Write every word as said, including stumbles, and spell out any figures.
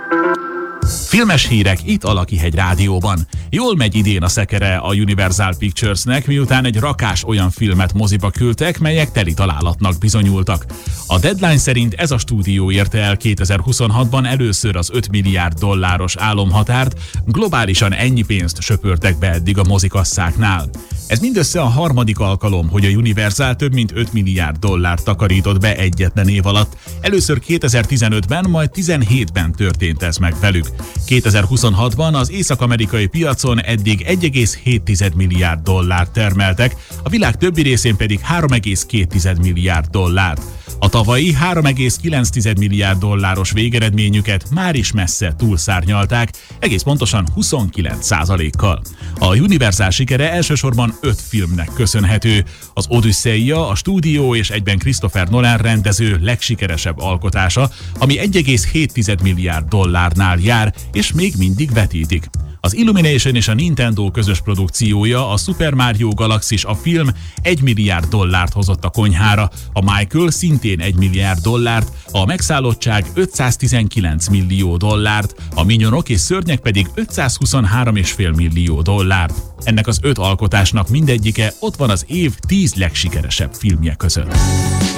Filmes hírek itt a Lakihegy Rádióban. Jól megy idén a szekere a Universal Picturesnek, miután egy rakás olyan filmet moziba küldtek, melyek teli találatnak bizonyultak. A Deadline szerint ez a stúdió érte el kétezer-huszonhatban először az öt milliárd dolláros álomhatárt, globálisan ennyi pénzt söpörtek be eddig a mozikasszáknál. Ez mindössze a harmadik alkalom, hogy a Universal több mint öt milliárd dollárt takarított be egyetlen év alatt. Először kétezer-tizenötben, majd tizenhétben történt ez meg velük. kétezer-huszonhatban az észak-amerikai piacon eddig egy egész hét milliárd dollárt termeltek, a világ többi részén pedig három egész két milliárd dollárt. A tavalyi három egész kilenc milliárd dolláros végeredményüket már is messze túlszárnyalták, egész pontosan huszonkilenc százalékkal. A Universal sikere elsősorban öt filmnek köszönhető. Az Odüsszeia a stúdió és egyben Christopher Nolan rendező legsikeresebb alkotása, ami egy egész hét milliárd dollárnál jár, és még mindig vetítik. Az Illumination és a Nintendo közös produkciója, a Super Mario Galaxis a film egy milliárd dollárt hozott a konyhára, a Michael szintén egy milliárd dollárt, a Megszállottság ötszáztizenkilenc millió dollárt, a Minyonok és Szörnyek pedig ötszázhuszonhárom egész öt millió dollárt. Ennek az öt alkotásnak mindegyike ott van az év tíz legsikeresebb filmje között.